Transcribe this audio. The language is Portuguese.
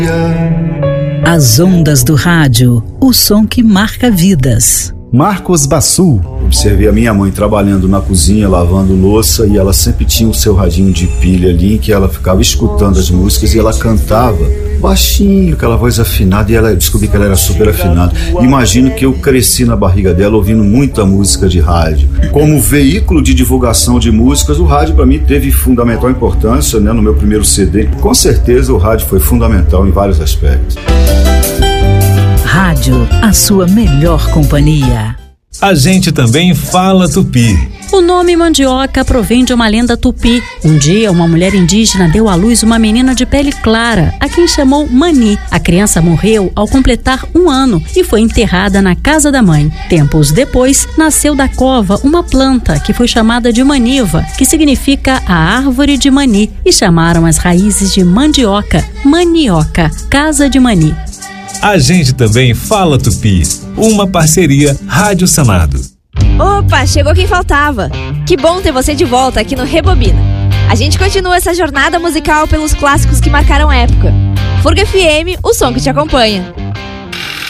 As ondas do rádio, o som que marca vidas. Marcos Bassu. Observei a minha mãe trabalhando na cozinha, lavando louça, e ela sempre tinha o seu radinho de pilha ali, em que ela ficava escutando as músicas e ela cantava baixinho, aquela voz afinada, e ela descobri que ela era super afinada. Imagino que eu cresci na barriga dela ouvindo muita música de rádio. Como veículo de divulgação de músicas, o rádio para mim teve fundamental importância, né, no meu primeiro CD. Com certeza o rádio foi fundamental em vários aspectos. Rádio, a sua melhor companhia. A gente também fala tupi. O nome mandioca provém de uma lenda tupi. Um dia, uma mulher indígena deu à luz uma menina de pele clara, a quem chamou Mani. A criança morreu ao completar 1 ano e foi enterrada na casa da mãe. Tempos depois, nasceu da cova uma planta que foi chamada de maniva, que significa a árvore de Mani, e chamaram as raízes de mandioca, manioca, casa de Mani. A gente também fala tupi. Uma parceria Rádio Senado. Opa, chegou quem faltava. Que bom ter você de volta aqui no Rebobina. A gente continua essa jornada musical pelos clássicos que marcaram a época. Furga FM, o som que te acompanha.